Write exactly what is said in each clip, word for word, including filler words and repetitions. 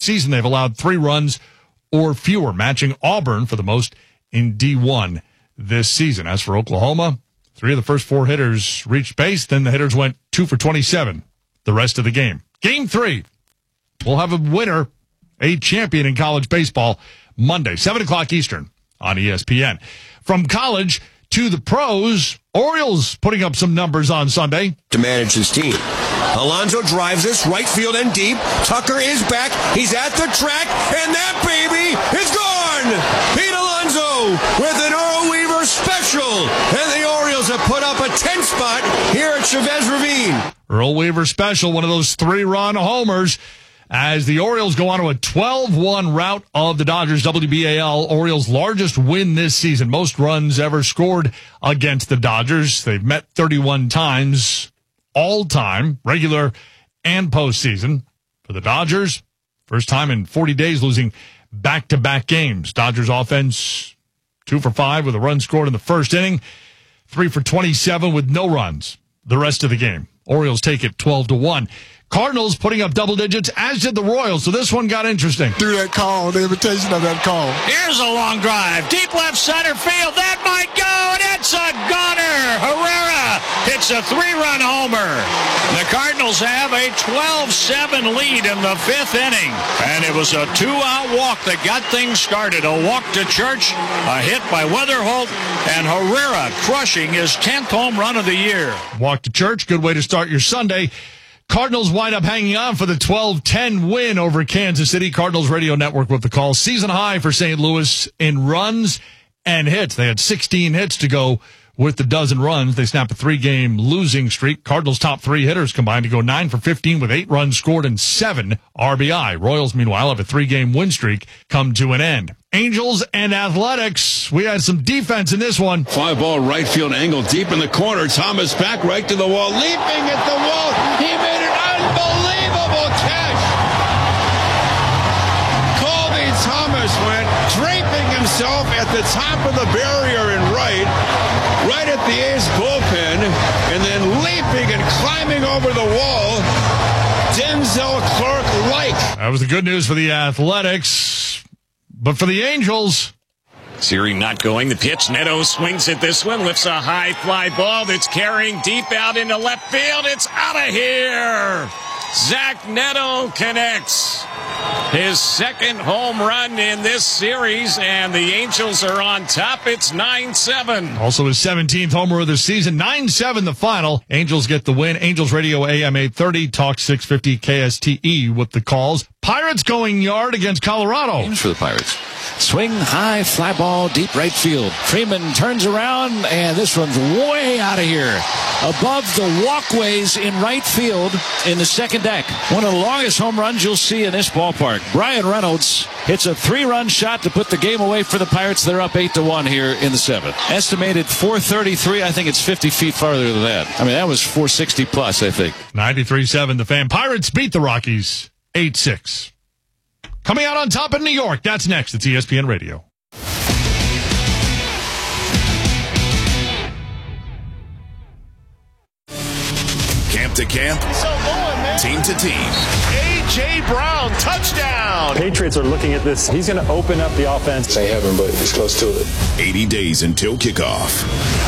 season, they've allowed three runs or fewer, matching Auburn for the most in D one this season. As for Oklahoma, three of the first four hitters reached base. Then the hitters went two for twenty-seven the rest of the game. Game three, we'll have a winner, a champion in college baseball, Monday, seven o'clock Eastern on E S P N. From college to the pros, Orioles putting up some numbers on Sunday to manage his team. Alonso drives this right field and deep. Tucker is back. He's at the track, and that baby is gone. Pete Alonso with an Earl Weaver special, and the Orioles have put up a ten spot here at Chavez Ravine. Earl Weaver special, one of those three-run homers, as the Orioles go on to a twelve one rout of the Dodgers. W B A L, Orioles' largest win this season. Most runs ever scored against the Dodgers. They've met thirty-one times all time, regular and postseason. For the Dodgers, first time in forty days losing back-to-back games. Dodgers offense, two for five with a run scored in the first inning, three for twenty-seven with no runs the rest of the game. Orioles take it twelve to one. Cardinals putting up double digits, as did the Royals, so this one got interesting. Through that call, the invitation of that call. Here's a long drive, deep left center field, that might go, and it's a goner! Herrera hits a three-run homer. The Cardinals have a twelve seven lead in the fifth inning, and it was a two-out walk that got things started. A walk to Church, a hit by Weatherholt, and Herrera crushing his tenth home run of the year. Walk to Church, good way to start your Sunday. Cardinals wind up hanging on for the twelve ten win over Kansas City. Cardinals Radio Network with the call. Season high for Saint Louis in runs and hits. They had sixteen hits to go with the dozen runs. They snap a three-game losing streak. Cardinals' top three hitters combined to go nine for fifteen with eight runs scored and seven R B I. Royals, meanwhile, have a three-game win streak come to an end. Angels and Athletics. We had some defense in this one. Fly ball right field angle deep in the corner. Thomas back right to the wall. Leaping at the wall. He made an unbelievable catch. Colby Thomas went draping himself at the top of the barrier in right, right at the A's bullpen, and then leaping and climbing over the wall. Denzel Clark-like. That was the good news for the Athletics. But for the Angels, Siri not going. The pitch. Neto swings at this one. Lifts a high fly ball that's carrying deep out into left field. It's out of here. Zach Neto connects his second home run in this series, and the Angels are on top. It's nine seven. Also his seventeenth homer of the season. nine seven the final. Angels get the win. Angels Radio A M eight thirty, Talk six fifty K S T E with the calls. Pirates going yard against Colorado. For the Pirates. Swing high, fly ball, deep right field. Freeman turns around, and this one's way out of here. Above the walkways in right field in the second deck. One of the longest home runs you'll see in this ballpark. Brian Reynolds hits a three-run shot to put the game away for the Pirates. They're up eight to one here in the seventh. Estimated four thirty-three. I think it's fifty feet farther than that. I mean, that was four sixty plus, I think. ninety-three seven the Fan. Pirates beat the Rockies eight six. Coming out on top in New York. That's next. It's E S P N Radio. Camp to camp, team to team. A J. Brown, touchdown. Patriots are looking at this. He's going to open up the offense. Say heaven, but it's close to it. eighty days until kickoff.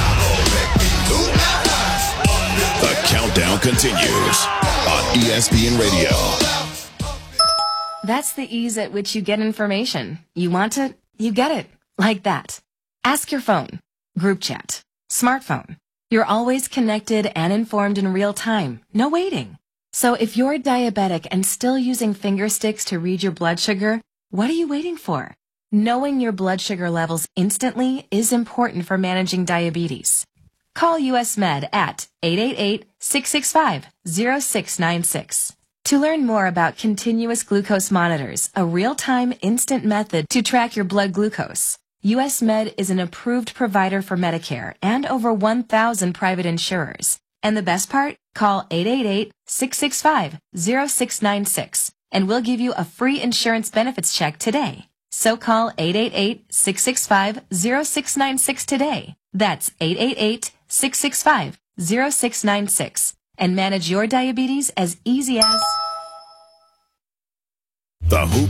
The countdown continues on E S P N Radio. That's the ease at which you get information. You want it, you get it. Like that. Ask your phone. Group chat. Smartphone. You're always connected and informed in real time. No waiting. So if you're diabetic and still using finger sticks to read your blood sugar, what are you waiting for? Knowing your blood sugar levels instantly is important for managing diabetes. Call U S Med at eight eight eight, six six five, zero six nine six. To learn more about continuous glucose monitors, a real-time instant method to track your blood glucose, U S Med is an approved provider for Medicare and over one thousand private insurers. And the best part? Call eight eight eight, six six five, zero six nine six and we'll give you a free insurance benefits check today. So call eight eight eight, six six five, zero six nine six today. That's eight eight eight, six six five, zero six nine six. And manage your diabetes as easy as... The Hoop